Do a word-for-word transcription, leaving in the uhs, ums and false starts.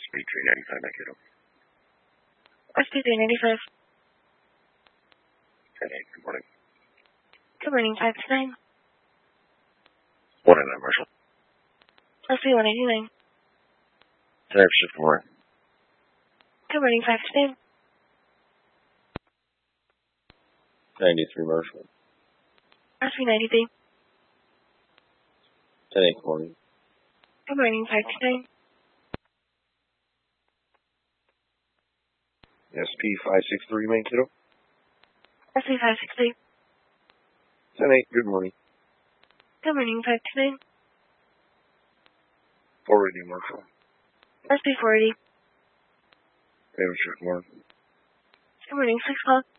S P three ninety-five, Mankato. S P three ninety-five. ten eight, good morning. Good morning, five two nine. one oh nine, Marshall. S P one eighty-nine. ten eight, shift four. Good morning, five two nine. ninety-three, Marshall. S P ninety-three. ten eight, good morning. Good morning, five two nine. S P five six three, Mankato. S P five six three. ten eight, good morning. Good morning, five two nine. four eighty, Marshall. S P four eighty. David, shift one. Good morning, six o'clock.